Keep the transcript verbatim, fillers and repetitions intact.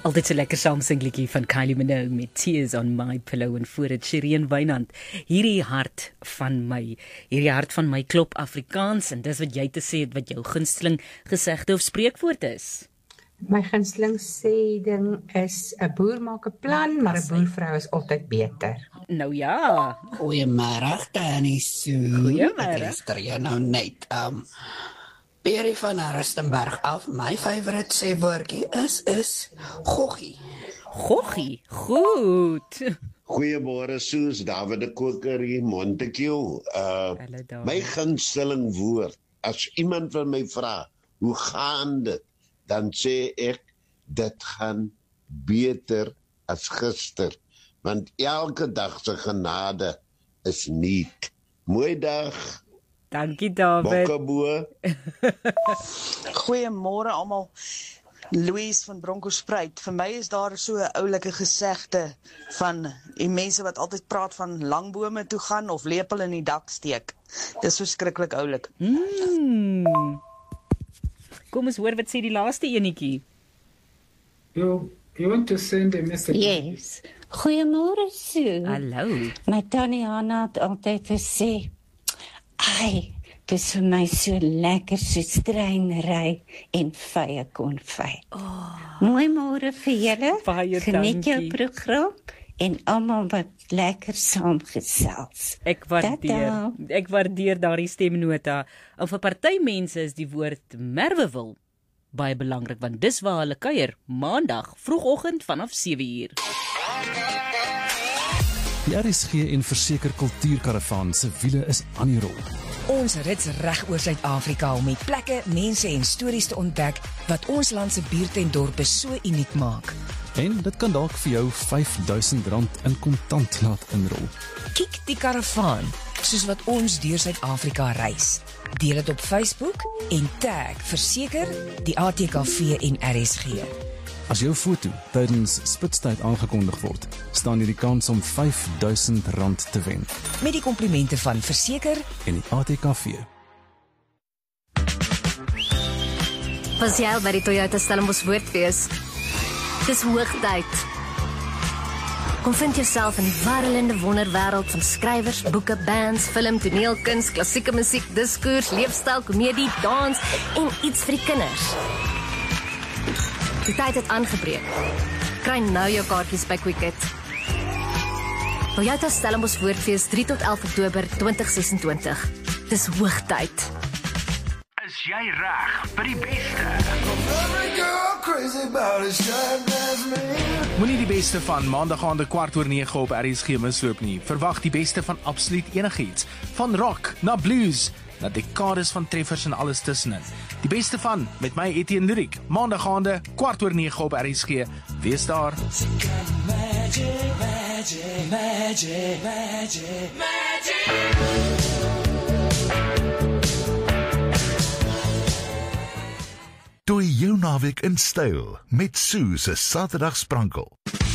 Altyd so lekker saam sing liedjie van Kylie Minogue met Tears on My Pillow en voor het Shireen Wynand. Hierdie hart van my, hierdie hart van my klop Afrikaans en dis wat jy te sê het wat jou gunsteling gesegde of spreekwoord is. My gunsteling sê ding is 'n boer maak 'n plan, maar 'n boervrou is altyd beter. Nou ja. Goeiemôre, Tannie Sue. Goeiemôre. Ek luister jou nou net. Um, Perry van Rustenburg af. My favourite sê woordjie is is goggie. Goggie, goed. Goeiemôre Soos, David de Koker hier, Montague. Uh, my gunsteling woord, as iemand van my vra, hoe gaan dit? Dan sê ek, dit gaan beter as gister. Want elke dag se genade is nuut. Mooi dag. Dankie David. Bokkebo. Goeiemôre almal. Louise van Bronkhorstspruit. Vir my is daar so 'n oulike gesegde van die mense wat altyd praat van langbome toe gaan of lepel in die dak steek. Dis so skrikkelik oulik. Mm. Kom ons hoor wat sê die laaste enetjie. You, you want to send a message? Yes. Goeiemôre Sue. Hallo. My tannie Hanna het altyd gesê, ai, dis vir my so lekker so treinry en vye konfy. Oh. Mooi môre vir julle. Baie Geniet jou dankie. program en almal wat lekker saamgesels. Ek waardeer, Tata. ek waardeer daardie stemnota. En vir party mense is die woord Merwewil baie belangrik, want dis waar hulle kuier, maandag, vroegoggend vanaf sewe uur. Die R S G en Verseker Kultuurkaravaan se wiele is aan die rol. Ons rits reg oor Suid-Afrika om met plekke, mense en stories te ontdek wat ons land se buurte en dorpe so uniek maak. En dit kan dalk vir jou vyf duisend rand in kontant laat inrol. Kyk die karavaan, soos wat ons deur Suid-Afrika reis. Deel dit op Facebook en tag Verseker, die A T K V en R S G. As jou foto tydens Spitstyd aangekondig word, staan jy die kans om vyf duisend rand te wen. Met die komplimente van Verseker en die A T K V. Was jy al by die Toyota Stellenbosch Woordfees? Dis hoogtyd. Kom vind jouself in die warrelende wonderwêreld van skrywers, boeke, bands, film, toneelkuns, klassieke musiek, diskoers, leefstyl, komedie, dans en iets vir die kinders. Die tyd het aangebreek. Kry nou jou kaartjies by Quicket. Toyota Stellenbosch Woordfees drie tot elf Oktober twintig sesentwintig. Dis hoogtyd. Is jy reg vir die beste? Moenie die beste van maandag aande kwart oor nege op R S G misloop nie. Verwag die beste van absoluut enigiets. Van rock na blues, na dekades van treffers en alles tussenin. Die beste van met my Etienne Lyric. Maandag aande kwart oor nege op R S G. Wees daar. Magic, magic, magic, magic, magic. Doe jou naweek in styl met Sue se Saterdagsprankel.